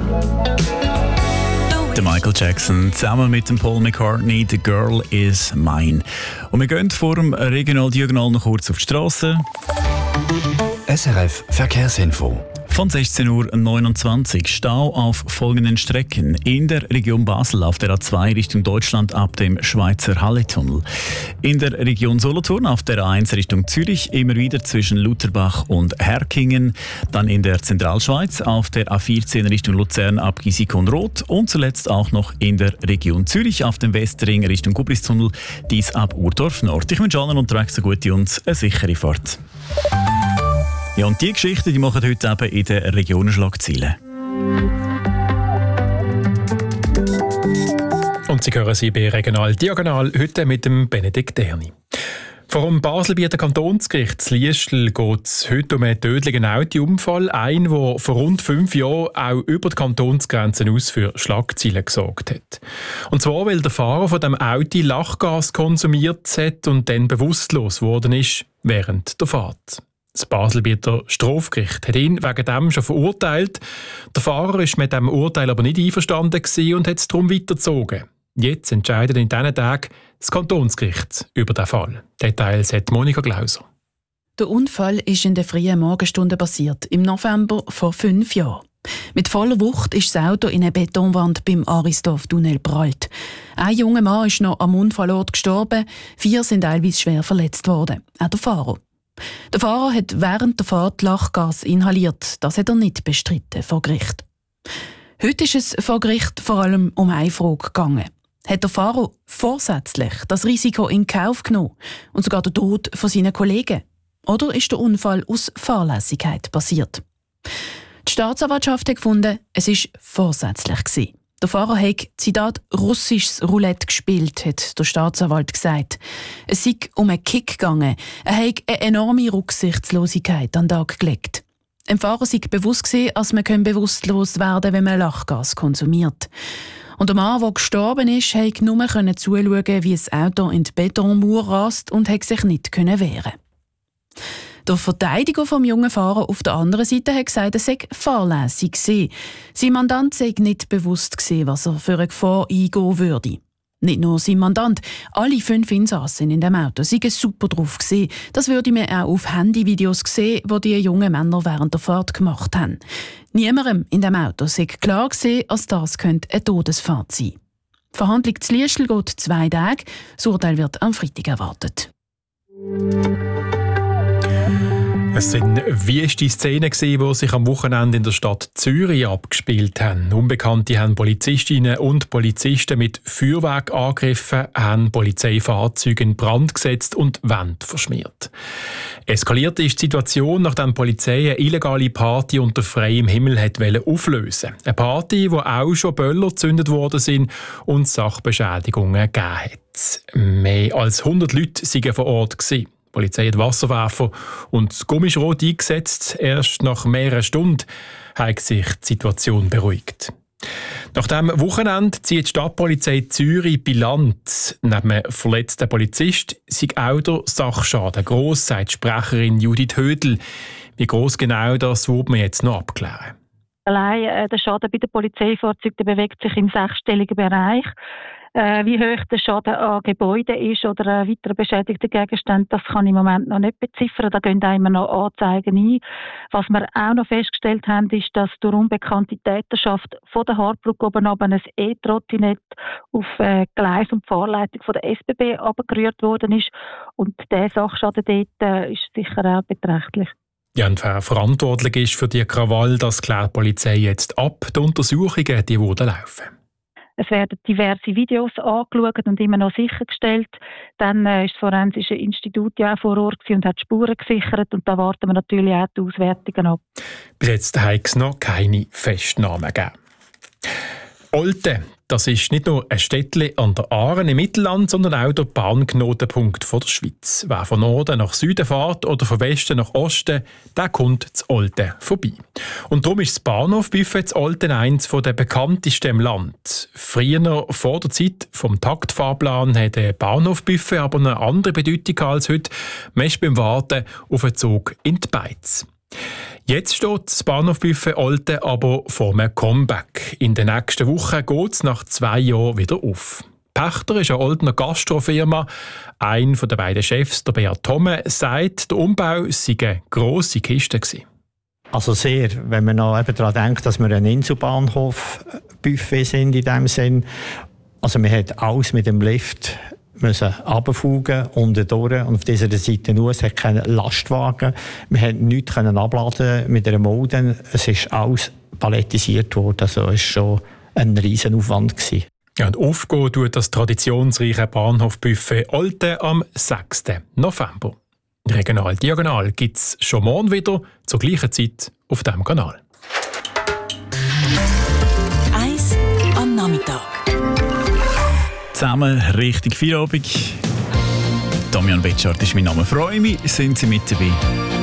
Der Michael Jackson zusammen mit dem Paul McCartney, «The Girl Is Mine». Und wir gehen vor dem Regional-Diagonal noch kurz auf die Straße. SRF Verkehrsinfo. Von 16:29 Uhr Stau auf folgenden Strecken. In der Region Basel auf der A2 Richtung Deutschland ab dem Schweizer Halletunnel. In der Region Solothurn auf der A1 Richtung Zürich immer wieder zwischen Lutherbach und Herkingen. Dann in der Zentralschweiz auf der A14 Richtung Luzern ab Gisikon-Roth. Und zuletzt auch noch in der Region Zürich auf dem Westring Richtung Gubristunnel. Dies ab Urdorf Nord. Ich wünsche allen unterwegs eine gute und eine sichere Fahrt. Ja, und die Geschichten, die machen heute eben in den Regionenschlagzeilen. Und Sie hören sie bei Regional Diagonal heute mit dem Benedikt Erni. Vor dem Baselbieter Kantonsgericht in Liestl geht es heute um einen tödlichen Autounfall. Ein, der vor rund 5 Jahren auch über die Kantonsgrenzen aus für Schlagzeilen gesorgt hat. Und zwar, weil der Fahrer von dem Auto Lachgas konsumiert hat und dann bewusstlos geworden ist während der Fahrt. Das Baselbieter Strafgericht hat ihn wegen dem schon verurteilt. Der Fahrer war mit diesem Urteil aber nicht einverstanden und hat es darum weitergezogen. Jetzt entscheidet in diesen Tagen das Kantonsgericht über den Fall. Details hat Monika Glauser. Der Unfall ist in der frühen Morgenstunde passiert, im November vor 5 Jahren. Mit voller Wucht ist das Auto in eine Betonwand beim Arisdorf-Tunnel geprallt. Ein junger Mann ist noch am Unfallort gestorben, 4 sind teilweise schwer verletzt worden, auch der Fahrer. Der Fahrer hat während der Fahrt Lachgas inhaliert. Das hat er nicht bestritten vor Gericht. Heute ist es vor Gericht vor allem um eine Frage gegangen. Hat der Fahrer vorsätzlich das Risiko in Kauf genommen und sogar den Tod von seinen Kollegen? Oder ist der Unfall aus Fahrlässigkeit passiert? Die Staatsanwaltschaft hat gefunden, es war vorsätzlich gewesen. Der Fahrer hat, Zitat, russisches Roulette gespielt, hat der Staatsanwalt gesagt. Es sei um einen Kick gegangen. Er habe eine enorme Rücksichtslosigkeit an den Tag gelegt. Dem Fahrer sei bewusst gewesen, dass man bewusstlos werden kann, wenn man Lachgas konsumiert. Und der Mann, der gestorben ist, konnte nur zuschauen, wie das Auto in die Betonmauer rast und konnte sich nicht wehren. Der Verteidiger vom jungen Fahrer auf der anderen Seite hat gesagt, er sei fahrlässig gewesen. Sein Mandant sei nicht bewusst gewesen, was er für eine Gefahr eingehen würde. Nicht nur sein Mandant, alle 5 Insassen in dem Auto seien super drauf gewesen. Das würde man auch auf Handyvideos sehen, die die jungen Männer während der Fahrt gemacht haben. Niemandem in dem Auto sei klar gewesen, dass das eine Todesfahrt sein könnte. Die Verhandlung zu Liestl geht 2 Tage. Das Urteil wird am Freitag erwartet. Es waren wüste Szenen, die sich am Wochenende in der Stadt Zürich abgespielt haben. Unbekannte haben Polizistinnen und Polizisten mit Feuerwerk angegriffen, haben Polizeifahrzeuge in Brand gesetzt und Wände verschmiert. Eskaliert ist die Situation, nachdem die Polizei eine illegale Party unter freiem Himmel auflösen wollte. Eine Party, wo auch schon Böller gezündet worden sind und Sachbeschädigungen gegeben hat. Mehr als 100 Leute waren vor Ort gewesen. Die Polizei hat Wasserwerfer und Gummischrot eingesetzt. Erst nach mehreren Stunden hat sich die Situation beruhigt. Nach diesem Wochenende zieht die Stadtpolizei Zürich Bilanz. Neben einem verletzten Polizist sei auch der Sachschaden gross, sagt Sprecherin Judith Hödel. Wie gross genau, das wird man jetzt noch abklären. Allein der Schaden bei den Polizeifahrzeugen bewegt sich im 6-stelligen Bereich. Wie hoch der Schaden an Gebäuden ist oder weiteren beschädigten Gegenständen, das kann ich im Moment noch nicht beziffern. Da gehen immer noch Anzeigen ein. Was wir auch noch festgestellt haben, ist, dass durch unbekannte Täterschaft von der Haarbrücke oben ein E-Trottinett auf Gleis und Fahrleitung von der SBB abgerührt worden ist. Und der Sachschaden dort ist sicher auch beträchtlich. Ja, und wer verantwortlich ist für die Krawall, das klärt die Polizei jetzt ab. Die Untersuchungen, die wurden laufen. Es werden diverse Videos angeschaut und immer noch sichergestellt. Dann ist das Forensische Institut ja auch vor Ort und hat Spuren gesichert. Und da warten wir natürlich auch die Auswertungen ab. Bis jetzt hat es noch keine Festnahmen gegeben. Olten, das ist nicht nur ein Städtchen an der Aare im Mittelland, sondern auch der Bahnknotenpunkt der Schweiz. Wer von Norden nach Süden fährt oder von Westen nach Osten, der kommt zu Olten vorbei. Und darum ist das Bahnhofbuffet zu Olten eines der bekanntesten im Land. Früher, vor der Zeit vom Taktfahrplan, hat ein Bahnhofbuffet aber eine andere Bedeutung als heute, meist beim Warten auf einen Zug in die Beiz. Jetzt steht das Bahnhofbuffet Olten aber vor einem Comeback. In den nächsten Wochen geht es nach 2 Jahren wieder auf. Pächter ist eine Oltener Gastrofirma. Einer der beiden Chefs, der Beat Thomme, sagt, der Umbau sei eine grosse Kiste gewesen. Also sehr, wenn man noch daran denkt, dass wir ein Inselbahnhof-Buffet sind in dem Sinn. Also man hat alles mit dem Lift müssen runterfugen, unten durch. Und auf dieser Seite nur, es hat keinen Lastwagen. Wir konnten nichts abladen mit einer Mulde. Es ist alles palettisiert worden. Also es war schon ein riesen Aufwand gewesen. Ja, und aufgehen tut das traditionsreiche Bahnhofbuffet Olten am 6. November. Regional Diagonal gibt es schon morgen wieder zur gleichen Zeit auf diesem Kanal. 1 am Nachmittag. Zusammen richtig Feierabend. Damian Betschart ist mein Name. Freue mich, sind Sie mit dabei.